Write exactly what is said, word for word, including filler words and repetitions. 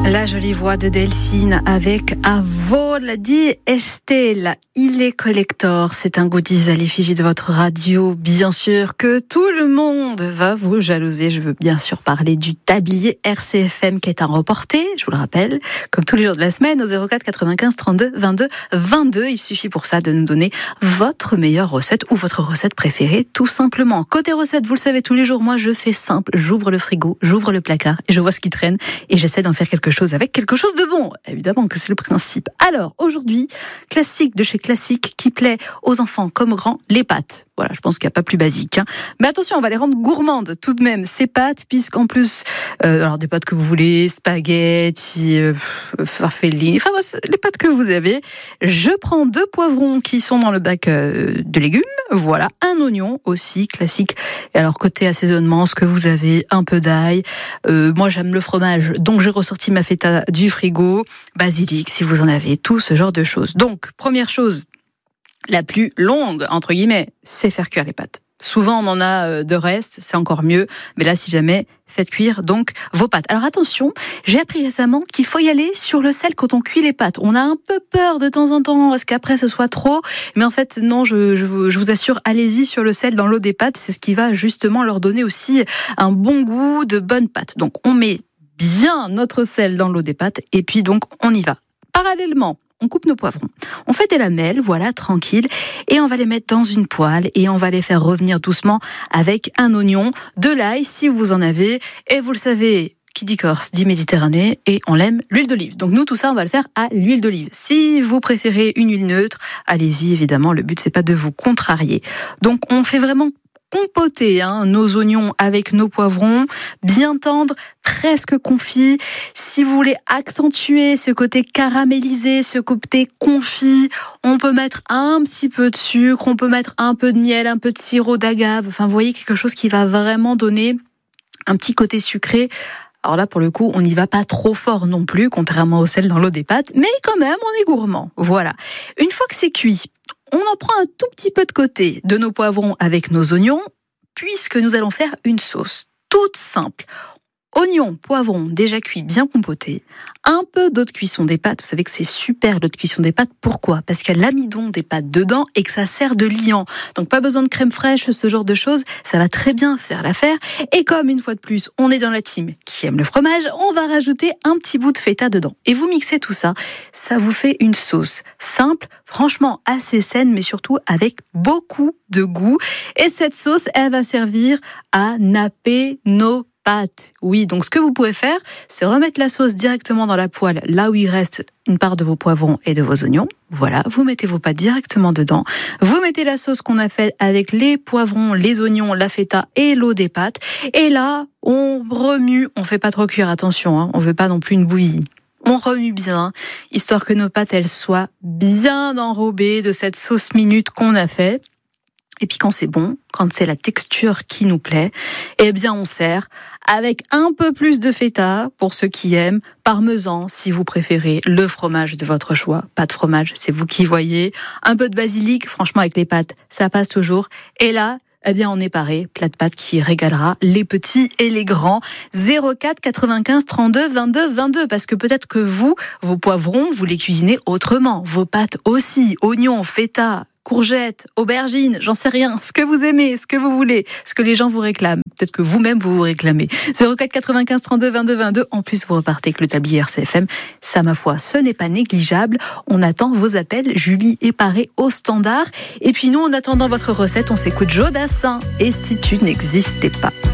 La jolie voix de Delphine avec A vol di Estelle. Il est collector. C'est un goodies à l'effigie de votre radio. Bien sûr que tout le monde va vous jalouser. Je veux bien sûr parler du tablier R C F M qui est à remporter. Je vous le rappelle, comme tous les jours de la semaine, au zéro quatre quatre-vingt-quinze trente-deux vingt-deux vingt-deux. Il suffit pour ça de nous donner votre meilleure recette ou votre recette préférée, tout simplement. Côté recette, vous le savez, tous les jours, moi, je fais simple. J'ouvre le frigo, j'ouvre le placard et je vois ce qui traîne et j'essaie d'en faire quelque chose avec quelque chose de bon. Évidemment que c'est le principe. Alors, aujourd'hui, classique de chez classique qui plaît aux enfants comme aux grands, les pâtes. Voilà, je pense qu'il n'y a pas plus basique. Hein. Mais attention, on va les rendre gourmandes tout de même, ces pâtes, puisqu'en plus, euh, alors des pâtes que vous voulez, spaghetti, euh, farfellini, enfin les pâtes que vous avez. Je prends deux poivrons qui sont dans le bac euh, de légumes, voilà, un oignon aussi, classique. Et alors, côté assaisonnement, ce que vous avez, un peu d'ail. Euh, moi, j'aime le fromage, donc j'ai ressorti ma feta du frigo, basilic, si vous en avez, tout ce genre de choses. Donc, première chose, la plus longue, entre guillemets, c'est faire cuire les pâtes. Souvent, on en a de reste, c'est encore mieux. Mais là, si jamais, faites cuire donc vos pâtes. Alors attention, j'ai appris récemment qu'il faut y aller sur le sel quand on cuit les pâtes. On a un peu peur de temps en temps, parce qu'après, ce soit trop. Mais en fait, non, je, je, vous, je vous assure, allez-y sur le sel dans l'eau des pâtes. C'est ce qui va justement leur donner aussi un bon goût, de bonnes pâtes. Donc, on met bien notre sel dans l'eau des pâtes. Et puis, donc, on y va. Parallèlement, on coupe nos poivrons. On fait des lamelles, voilà, tranquille, et on va les mettre dans une poêle et on va les faire revenir doucement avec un oignon, de l'ail si vous en avez, et vous le savez, qui dit Corse dit Méditerranée, et on l'aime, l'huile d'olive. Donc nous, tout ça, on va le faire à l'huile d'olive. Si vous préférez une huile neutre, allez-y, évidemment, le but, c'est pas de vous contrarier. Donc on fait vraiment compoter hein, nos oignons avec nos poivrons, bien tendres, presque confits. Si vous voulez accentuer ce côté caramélisé, ce côté confit, on peut mettre un petit peu de sucre, on peut mettre un peu de miel, un peu de sirop d'agave. Enfin, vous voyez, quelque chose qui va vraiment donner un petit côté sucré. Alors là, pour le coup, on n'y va pas trop fort non plus, contrairement au sel dans l'eau des pâtes, mais quand même, on est gourmand. Voilà. Une fois que c'est cuit, on en prend un tout petit peu de côté de nos poivrons avec nos oignons, puisque nous allons faire une sauce toute simple. Oignons, poivrons, déjà cuits, bien compotés. Un peu d'eau de cuisson des pâtes. Vous savez que c'est super l'eau de cuisson des pâtes. Pourquoi ? Parce qu'il y a l'amidon des pâtes dedans et que ça sert de liant. Donc pas besoin de crème fraîche, ce genre de choses. Ça va très bien faire l'affaire. Et comme une fois de plus, on est dans la team qui aime le fromage, on va rajouter un petit bout de feta dedans. Et vous mixez tout ça. Ça vous fait une sauce simple, franchement assez saine, mais surtout avec beaucoup de goût. Et cette sauce, elle va servir à napper nos pâtes. Oui, donc ce que vous pouvez faire, c'est remettre la sauce directement dans la poêle, là où il reste une part de vos poivrons et de vos oignons. Voilà, vous mettez vos pâtes directement dedans. Vous mettez la sauce qu'on a faite avec les poivrons, les oignons, la feta et l'eau des pâtes. Et là, on remue. On fait pas trop cuire, attention, hein, on veut pas non plus une bouillie. On remue bien, histoire que nos pâtes, elles soient bien enrobées de cette sauce minute qu'on a faite. Et puis quand c'est bon, quand c'est la texture qui nous plaît, eh bien on sert avec un peu plus de feta pour ceux qui aiment, parmesan si vous préférez, le fromage de votre choix, pas de fromage, c'est vous qui voyez, un peu de basilic, franchement avec les pâtes, ça passe toujours. Et là, eh bien on est paré, plat de pâtes qui régalera les petits et les grands. zéro quatre quatre-vingt-quinze trente-deux vingt-deux vingt-deux, parce que peut-être que vous, vos poivrons, vous les cuisinez autrement, vos pâtes aussi, oignons, feta, courgettes, aubergines, j'en sais rien, ce que vous aimez, ce que vous voulez, ce que les gens vous réclament. Peut-être que vous-même vous vous réclamez. zéro quatre quatre-vingt-quinze trente-deux vingt-deux vingt-deux. En plus, vous repartez avec le tablier R C F M. Ça, ma foi, ce n'est pas négligeable. On attend vos appels. Julie est parée au standard. Et puis nous, en attendant votre recette, on s'écoute Joe Dassin. Et si tu n'existais pas.